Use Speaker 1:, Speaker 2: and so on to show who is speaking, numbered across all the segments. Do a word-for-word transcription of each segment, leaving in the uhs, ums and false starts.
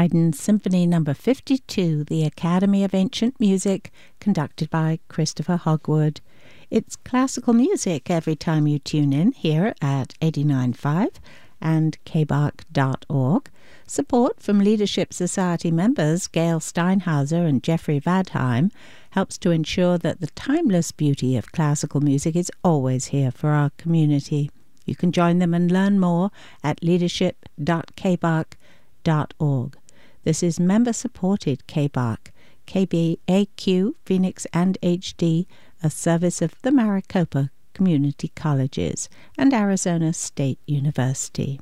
Speaker 1: Haydn Symphony Number fifty-two, the Academy of Ancient Music, conducted by Christopher Hogwood. It's classical music every time you tune in here at eighty-nine point five and k bark dot org. Support from Leadership Society members Gail Steinhauser and Jeffrey Vadheim helps to ensure that the timeless beauty of classical music is always here for our community. You can join them and learn more at leadership dot k bark dot org. This is member-supported K bark, K B A Q, Phoenix and H D, a service of the Maricopa Community Colleges and Arizona State University.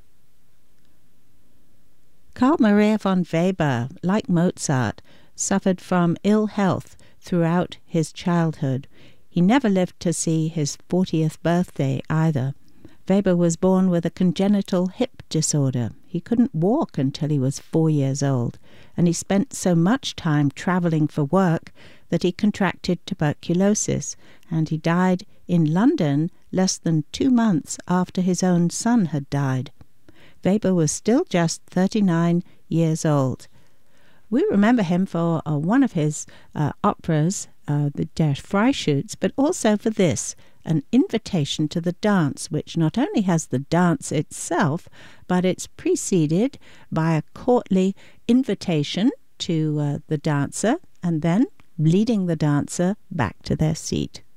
Speaker 1: Carl Maria von Weber, like Mozart, suffered from ill health throughout his childhood. He never lived to see his fortieth birthday either. Weber was born with a congenital hip disorder. He couldn't walk until he was four years old, and he spent so much time travelling for work that he contracted tuberculosis, and he died in London less than two months after his own son had died. Weber was still just thirty-nine years old. We remember him for uh, one of his uh, operas, uh, the Der Freischütz, but also for this, an invitation to the dance, which not only has the dance itself, but it's preceded by a courtly invitation to uh, the dancer, and then leading the dancer back to their seat.